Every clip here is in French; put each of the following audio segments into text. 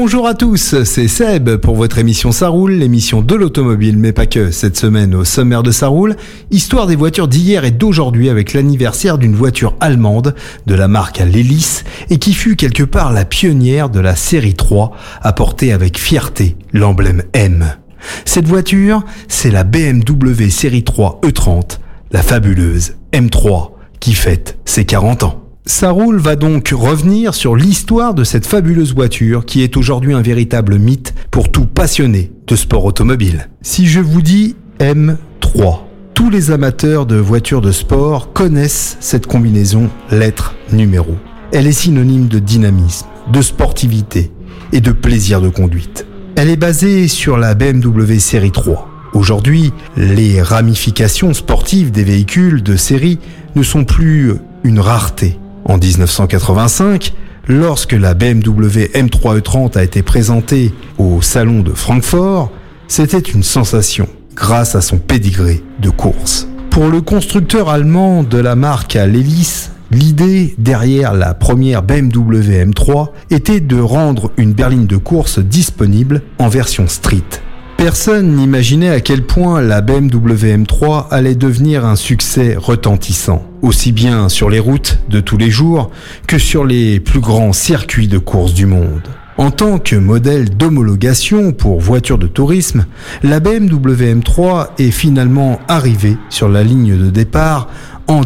Bonjour à tous, c'est Seb pour votre émission Ça roule, l'émission de l'automobile, mais pas que. Cette semaine au sommaire de Ça roule, histoire des voitures d'hier et d'aujourd'hui avec l'anniversaire d'une voiture allemande de la marque Lélis et qui fut quelque part la pionnière de la série 3, à porter avec fierté l'emblème M. Cette voiture, c'est la BMW série 3 E30, la fabuleuse M3, qui fête ses 40 ans. Ça roule va donc revenir sur l'histoire de cette fabuleuse voiture qui est aujourd'hui un véritable mythe pour tout passionné de sport automobile. Si je vous dis M3, tous les amateurs de voitures de sport connaissent cette combinaison lettres-numéros. Elle est synonyme de dynamisme, de sportivité et de plaisir de conduite. Elle est basée sur la BMW série 3. Aujourd'hui, les ramifications sportives des véhicules de série ne sont plus une rareté. En 1985, lorsque la BMW M3 E30 a été présentée au salon de Francfort, c'était une sensation grâce à son pédigré de course. Pour le constructeur allemand de la marque Lélis, l'idée derrière la première BMW M3 était de rendre une berline de course disponible en version street. Personne n'imaginait à quel point la BMW M3 allait devenir un succès retentissant, aussi bien sur les routes de tous les jours que sur les plus grands circuits de course du monde. En tant que modèle d'homologation pour voitures de tourisme, la BMW M3 est finalement arrivée sur la ligne de départ en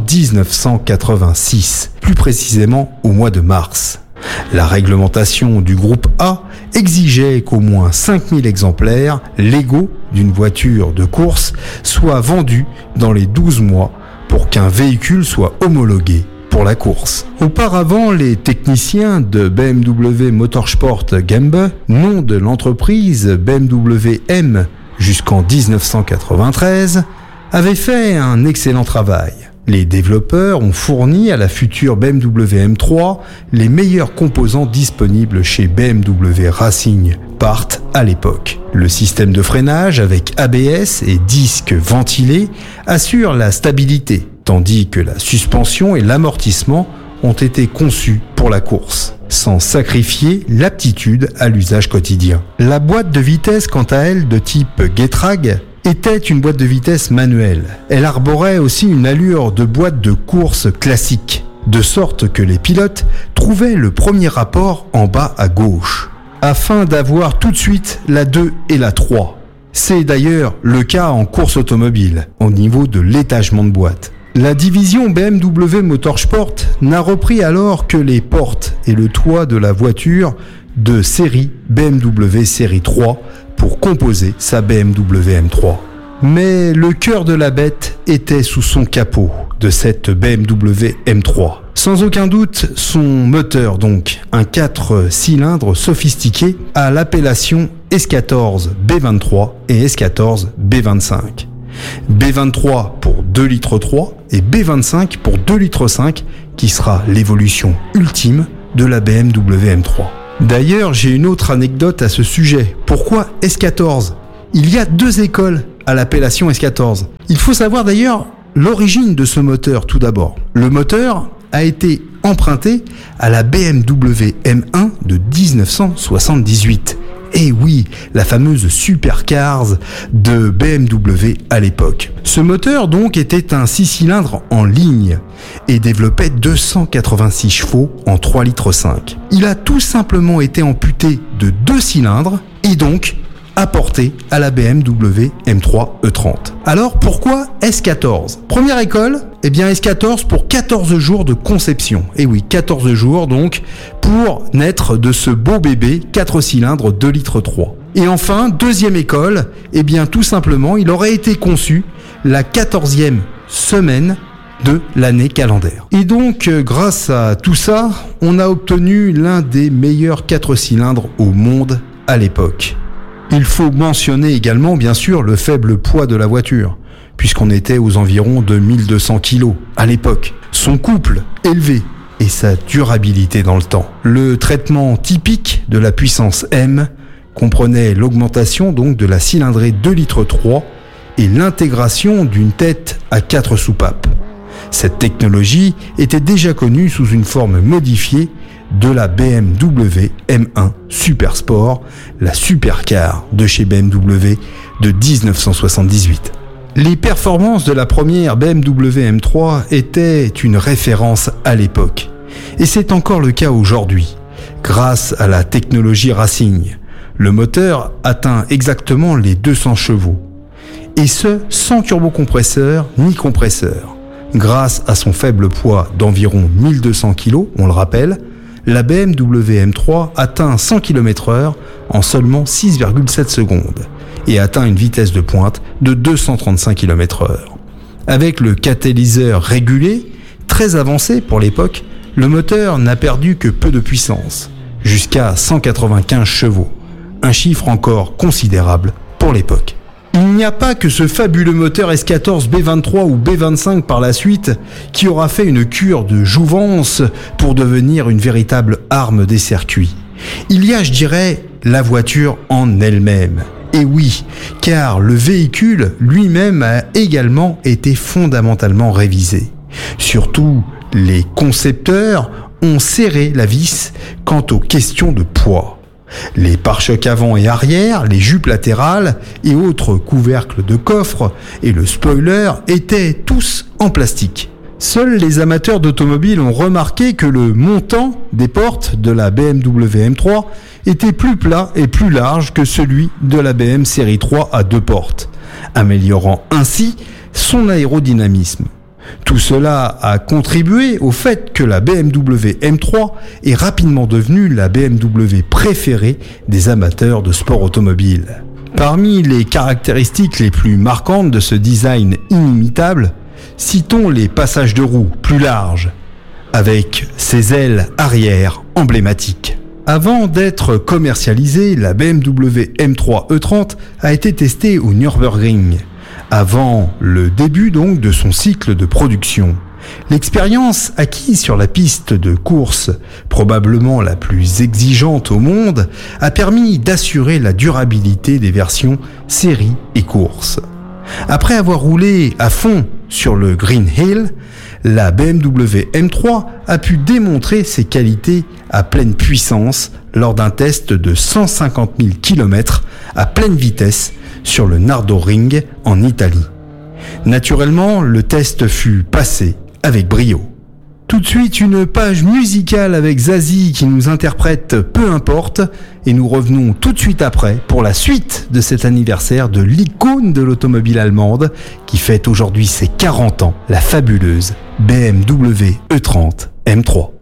1986, plus précisément au mois de mars. La réglementation du groupe A exigeait qu'au moins 5000 exemplaires légaux d'une voiture de course soient vendus dans les 12 mois pour qu'un véhicule soit homologué pour la course. Auparavant, les techniciens de BMW Motorsport GmbH, nom de l'entreprise BMW M jusqu'en 1993, avaient fait un excellent travail. Les développeurs ont fourni à la future BMW M3 les meilleurs composants disponibles chez BMW Racing Part à l'époque. Le système de freinage avec ABS et disques ventilés assure la stabilité, tandis que la suspension et l'amortissement ont été conçus pour la course, sans sacrifier l'aptitude à l'usage quotidien. La boîte de vitesse, quant à elle, de type Getrag, était une boîte de vitesse manuelle. Elle arborait aussi une allure de boîte de course classique, de sorte que les pilotes trouvaient le premier rapport en bas à gauche, afin d'avoir tout de suite la 2 et la 3. C'est d'ailleurs le cas en course automobile, au niveau de l'étagement de boîte. La division BMW Motorsport n'a repris alors que les portes et le toit de la voiture de série BMW série 3 pour composer sa BMW M3. Mais le cœur de la bête était sous son capot de cette BMW M3. Sans aucun doute, son moteur donc, un 4 cylindres sophistiqué à l'appellation S14 B23 et S14 B25. B23 pour 2,3 litres et B25 pour 2,5 litres qui sera l'évolution ultime de la BMW M3. D'ailleurs, j'ai une autre anecdote à ce sujet. Pourquoi S14 ? Il y a 2 écoles à l'appellation S14. Il faut savoir d'ailleurs l'origine de ce moteur tout d'abord. Le moteur a été emprunté à la BMW M1 de 1978. Et oui, la fameuse supercars de BMW à l'époque. Ce moteur donc était un 6 cylindres en ligne et développait 286 chevaux en 3,5 litres. Il a tout simplement été amputé de 2 cylindres et donc apporté à la BMW M3 E30. Alors pourquoi S14 ? Première école, S14 pour 14 jours de conception. Et oui, 14 jours donc pour naître de ce beau bébé 4 cylindres 2,3 litres. Et enfin, deuxième école, tout simplement, il aurait été conçu la 14e semaine de l'année calendaire. Et donc, grâce à tout ça, on a obtenu l'un des meilleurs 4 cylindres au monde à l'époque. Il faut mentionner également, bien sûr, le faible poids de la voiture, puisqu'on était aux environs de 1200 kg à l'époque. Son couple élevé et sa durabilité dans le temps. Le traitement typique de la puissance M comprenait l'augmentation donc de la cylindrée 2,3 litres et l'intégration d'une tête à 4 soupapes. Cette technologie était déjà connue sous une forme modifiée de la BMW M1 Supersport, la supercar de chez BMW de 1978. Les performances de la première BMW M3 étaient une référence à l'époque. Et c'est encore le cas aujourd'hui. Grâce à la technologie Racing, le moteur atteint exactement les 200 chevaux. Et ce, sans turbocompresseur ni compresseur. Grâce à son faible poids d'environ 1200 kg, on le rappelle, la BMW M3 atteint 100 km/h en seulement 6,7 secondes et atteint une vitesse de pointe de 235 km/h. Avec le catalyseur régulé, très avancé pour l'époque, le moteur n'a perdu que peu de puissance, jusqu'à 195 chevaux, un chiffre encore considérable pour l'époque. Il n'y a pas que ce fabuleux moteur S14 B23 ou B25 par la suite qui aura fait une cure de jouvence pour devenir une véritable arme des circuits. Il y a, je dirais, la voiture en elle-même. Et oui, car le véhicule lui-même a également été fondamentalement révisé. Surtout, les concepteurs ont serré la vis quant aux questions de poids. Les pare-chocs avant et arrière, les jupes latérales et autres couvercles de coffre et le spoiler étaient tous en plastique. Seuls les amateurs d'automobiles ont remarqué que le montant des portes de la BMW M3 était plus plat et plus large que celui de la BM série 3 à 2 portes, améliorant ainsi son aérodynamisme. Tout cela a contribué au fait que la BMW M3 est rapidement devenue la BMW préférée des amateurs de sport automobile. Parmi les caractéristiques les plus marquantes de ce design inimitable, citons les passages de roues plus larges, avec ses ailes arrière emblématiques. Avant d'être commercialisée, la BMW M3 E30 a été testée au Nürburgring, avant le début donc de son cycle de production. L'expérience acquise sur la piste de course, probablement la plus exigeante au monde, a permis d'assurer la durabilité des versions série et course. Après avoir roulé à fond sur le Green Hill, la BMW M3 a pu démontrer ses qualités à pleine puissance lors d'un test de 150 000 km à pleine vitesse sur le Nürburgring en Italie. Naturellement, le test fut passé avec brio. Tout de suite, une page musicale avec Zazie qui nous interprète Peu importe, et nous revenons tout de suite après pour la suite de cet anniversaire de l'icône de l'automobile allemande qui fête aujourd'hui ses 40 ans, la fabuleuse BMW E30 M3.